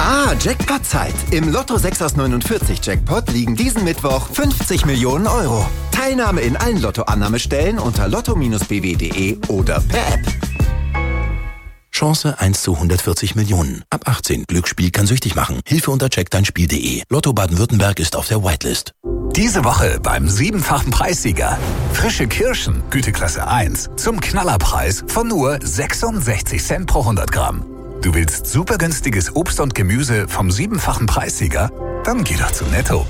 Jackpot-Zeit. Im Lotto 6 aus 49 Jackpot liegen diesen Mittwoch 50 Millionen Euro. Teilnahme in allen Lotto-Annahmestellen unter lotto-bw.de oder per App. Chance 1 zu 140 Millionen. Ab 18. Glücksspiel kann süchtig machen. Hilfe unter checkdeinspiel.de. Lotto Baden-Württemberg ist auf der Whitelist. Diese Woche beim 7-fachen Preissieger. Frische Kirschen, Güteklasse 1, zum Knallerpreis von nur 66 Cent pro 100 Gramm. Du willst super günstiges Obst und Gemüse vom 7-fachen Preissieger? Dann geh doch zu Netto.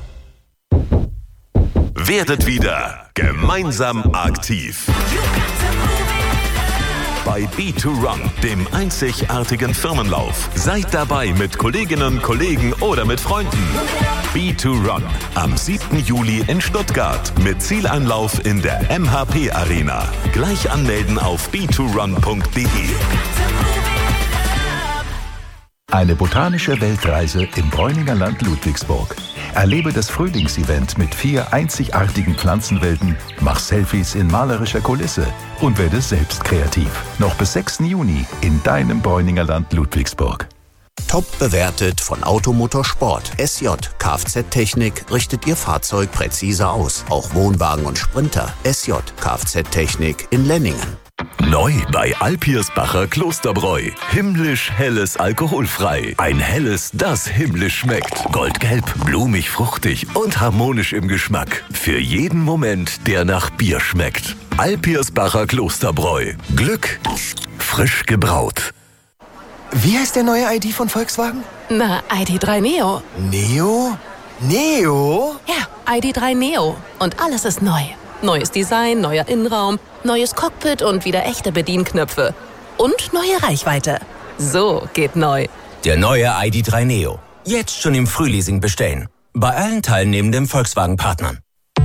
Werdet wieder gemeinsam aktiv. Bei B2Run, dem einzigartigen Firmenlauf. Seid dabei mit Kolleginnen, Kollegen oder mit Freunden. B2Run am 7. Juli in Stuttgart mit Zieleinlauf in der MHP Arena. Gleich anmelden auf b2run.de. Eine botanische Weltreise im Bräuninger Land Ludwigsburg. Erlebe das Frühlingsevent mit 4 einzigartigen Pflanzenwelten, mach Selfies in malerischer Kulisse und werde selbst kreativ. Noch bis 6. Juni in deinem Bräuninger Land Ludwigsburg. Top bewertet von Automotorsport. SJ Kfz-Technik richtet Ihr Fahrzeug präziser aus. Auch Wohnwagen und Sprinter. SJ Kfz-Technik in Lenningen. Neu bei Alpirsbacher Klosterbräu. Himmlisch helles alkoholfrei. Ein helles, das himmlisch schmeckt. Goldgelb, blumig, fruchtig und harmonisch im Geschmack. Für jeden Moment, der nach Bier schmeckt. Alpirsbacher Klosterbräu. Glück frisch gebraut. Wie heißt der neue ID von Volkswagen? Na, ID.3 Neo. Neo? Neo? Ja, ID.3 Neo. Und alles ist neu. Neues Design, neuer Innenraum, neues Cockpit und wieder echte Bedienknöpfe. Und neue Reichweite. So geht neu. Der neue ID.3 Neo. Jetzt schon im Frühleasing bestellen. Bei allen teilnehmenden Volkswagen-Partnern.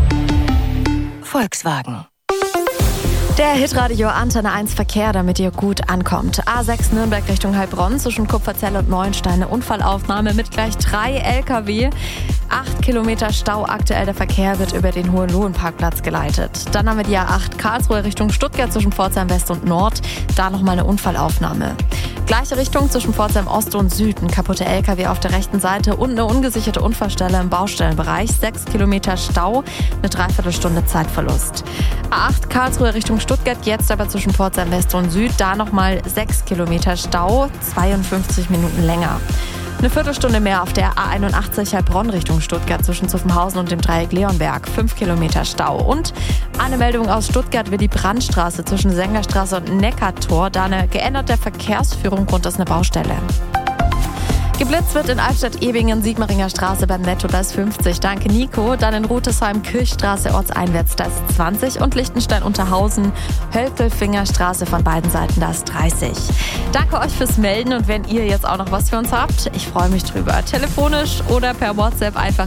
Volkswagen. Der Hitradio Antenne 1 Verkehr, damit ihr gut ankommt. A6 Nürnberg Richtung Heilbronn zwischen Kupferzell und Neuenstein. Eine Unfallaufnahme mit gleich 3 LKW. 8 Kilometer Stau aktuell. Der Verkehr wird über den Hohenlohen-Parkplatz geleitet. Dann haben wir die A8 Karlsruhe Richtung Stuttgart zwischen Pforzheim West und Nord. Da nochmal eine Unfallaufnahme. Gleiche Richtung zwischen Pforzheim Ost und Süd. Ein kaputter LKW auf der rechten Seite und eine ungesicherte Unfallstelle im Baustellenbereich. 6 Kilometer Stau, eine Dreiviertelstunde Zeitverlust. A8 Karlsruhe Richtung Stuttgart, jetzt aber zwischen Pforzheim West und Süd. Da nochmal 6 Kilometer Stau, 52 Minuten länger. Eine Viertelstunde mehr auf der A81 Heilbronn Richtung Stuttgart zwischen Zuffenhausen und dem Dreieck Leonberg. 5 Kilometer Stau. Und eine Meldung aus Stuttgart wird die Brandstraße zwischen Sengerstraße und Neckartor. Da eine geänderte Verkehrsführung Grund ist eine Baustelle. Geblitzt wird in Albstadt-Ebingen, Sigmaringer Straße beim Netto, da ist 50. Danke Nico. Dann in Rutesheim, Kirchstraße ortseinwärts, da ist 20. Und Lichtenstein-Unterhausen, Hölkelfingerstraße von beiden Seiten, da ist 30. Danke euch fürs Melden und wenn ihr jetzt auch noch was für uns habt, ich freue mich drüber. Telefonisch oder per WhatsApp einfach